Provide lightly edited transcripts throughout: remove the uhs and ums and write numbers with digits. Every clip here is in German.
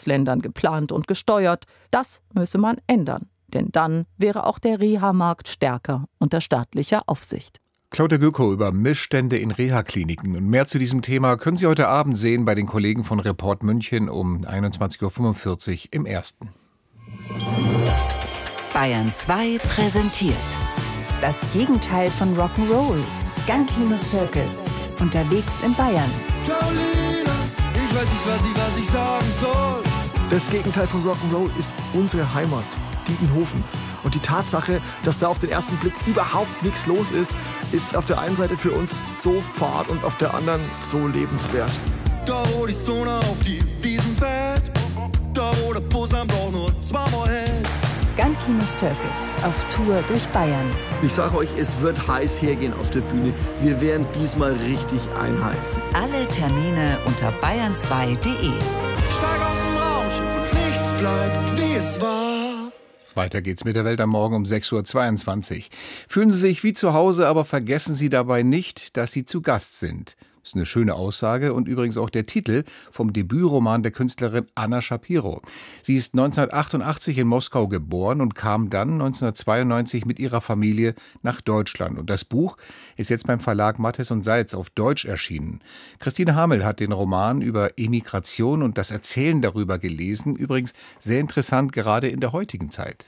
Entwicklungsländern geplant und gesteuert. Das müsse man ändern. Denn dann wäre auch der Reha-Markt stärker unter staatlicher Aufsicht. Claudia Gülko über Missstände in Reha-Kliniken. Und mehr zu diesem Thema können Sie heute Abend sehen bei den Kollegen von Report München um 21.45 Uhr im Ersten. Bayern 2 präsentiert das Gegenteil von Rock'n'Roll. Gankino Circus. Unterwegs in Bayern. Caroline, ich weiß nicht, was ich sagen soll. Das Gegenteil von Rock'n'Roll ist unsere Heimat, Dietenhofen. Und die Tatsache, dass da auf den ersten Blick überhaupt nichts los ist, ist auf der einen Seite für uns so fad und auf der anderen so lebenswert. Da wo die Sonne auf die Wiesen fällt, da wo der Bus am Bauch nur zweimal hält. Gankino Circus auf Tour durch Bayern. Ich sage euch, es wird heiß hergehen auf der Bühne. Wir werden diesmal richtig einheizen. Alle Termine unter bayern2.de. Steig aus dem Raumschiff und nichts bleibt, wie es war. Weiter geht's mit der Welt am Morgen um 6.22 Uhr. Fühlen Sie sich wie zu Hause, aber vergessen Sie dabei nicht, dass Sie zu Gast sind. Das ist eine schöne Aussage und übrigens auch der Titel vom Debütroman der Künstlerin Anna Shapiro. Sie ist 1988 in Moskau geboren und kam dann 1992 mit ihrer Familie nach Deutschland. Und das Buch ist jetzt beim Verlag Mattes und Seitz auf Deutsch erschienen. Christine Hamel hat den Roman über Emigration und das Erzählen darüber gelesen. Übrigens sehr interessant, gerade in der heutigen Zeit.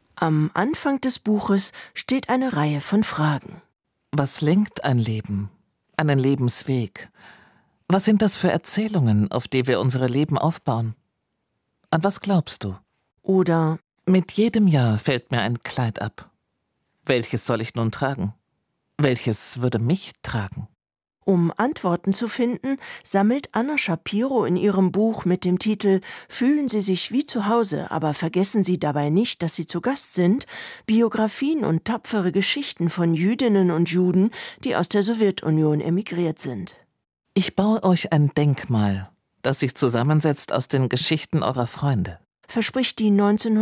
Am Anfang des Buches steht eine Reihe von Fragen. Was lenkt ein Leben? Einen Lebensweg? Was sind das für Erzählungen, auf die wir unsere Leben aufbauen? An was glaubst du? Oder mit jedem Jahr fällt mir ein Kleid ab. Welches soll ich nun tragen? Welches würde mich tragen? Um Antworten zu finden, sammelt Anna Shapiro in ihrem Buch mit dem Titel »Fühlen Sie sich wie zu Hause, aber vergessen Sie dabei nicht, dass Sie zu Gast sind« Biografien und tapfere Geschichten von Jüdinnen und Juden, die aus der Sowjetunion emigriert sind. Ich baue euch ein Denkmal, das sich zusammensetzt aus den Geschichten eurer Freunde, verspricht die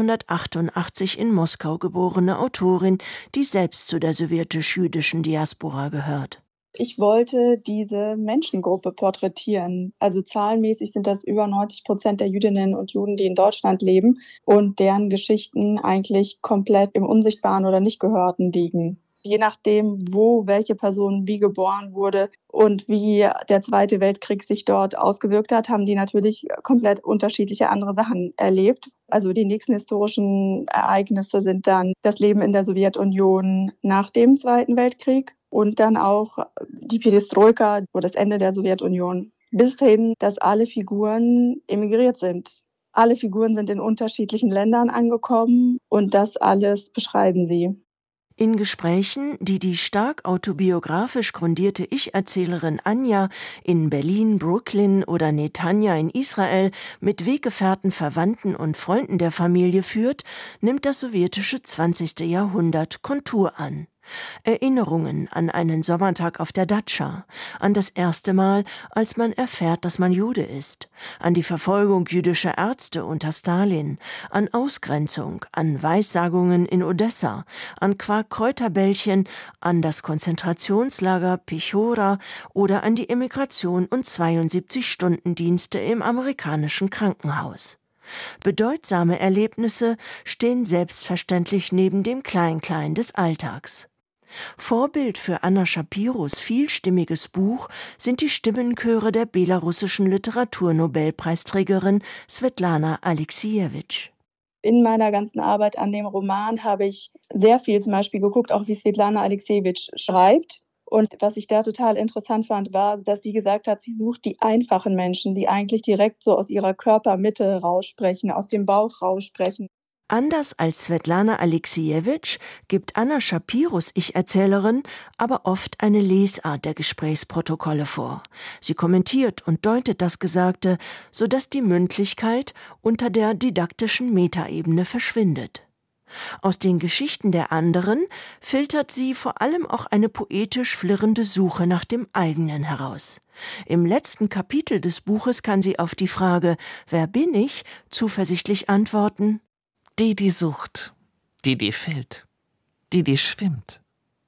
1988 in Moskau geborene Autorin, die selbst zu der sowjetisch-jüdischen Diaspora gehört. Ich wollte diese Menschengruppe porträtieren. Also zahlenmäßig sind das über 90% der Jüdinnen und Juden, die in Deutschland leben und deren Geschichten eigentlich komplett im Unsichtbaren oder Nicht-Gehörten liegen. Je nachdem, wo welche Person wie geboren wurde und wie der Zweite Weltkrieg sich dort ausgewirkt hat, haben die natürlich komplett unterschiedliche andere Sachen erlebt. Also die nächsten historischen Ereignisse sind dann das Leben in der Sowjetunion nach dem Zweiten Weltkrieg und dann auch die Perestroika oder das Ende der Sowjetunion. Bis hin, dass alle Figuren emigriert sind. Alle Figuren sind in unterschiedlichen Ländern angekommen und das alles beschreiben sie. In Gesprächen, die die stark autobiografisch grundierte Ich-Erzählerin Anja in Berlin, Brooklyn oder Netanya in Israel mit Weggefährten, Verwandten und Freunden der Familie führt, nimmt das sowjetische 20. Jahrhundert Kontur an. Erinnerungen an einen Sommertag auf der Datscha, an das erste Mal, als man erfährt, dass man Jude ist, an die Verfolgung jüdischer Ärzte unter Stalin, an Ausgrenzung, an Weissagungen in Odessa, an Quark-Kräuterbällchen, an das Konzentrationslager Pechora oder an die Emigration und 72-Stunden-Dienste im amerikanischen Krankenhaus. Bedeutsame Erlebnisse stehen selbstverständlich neben dem Klein-Klein des Alltags. Vorbild für Anna Shapiros vielstimmiges Buch sind die Stimmenchöre der belarussischen Literaturnobelpreisträgerin Svetlana Alexievich. In meiner ganzen Arbeit an dem Roman habe ich sehr viel zum Beispiel geguckt, auch wie Svetlana Alexievich schreibt. Und was ich da total interessant fand, war, dass sie gesagt hat, sie sucht die einfachen Menschen, die eigentlich direkt so aus ihrer Körpermitte raussprechen, aus dem Bauch raussprechen. Anders als Svetlana Alexievich gibt Anna Shapiros Ich-Erzählerin aber oft eine Lesart der Gesprächsprotokolle vor. Sie kommentiert und deutet das Gesagte, sodass die Mündlichkeit unter der didaktischen Metaebene verschwindet. Aus den Geschichten der anderen filtert sie vor allem auch eine poetisch flirrende Suche nach dem eigenen heraus. Im letzten Kapitel des Buches kann sie auf die Frage »Wer bin ich?« zuversichtlich antworten: Die sucht, die fällt, die schwimmt,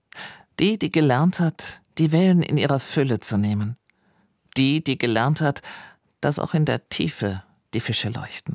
die gelernt hat, die Wellen in ihrer Fülle zu nehmen, die gelernt hat, dass auch in der Tiefe die Fische leuchten.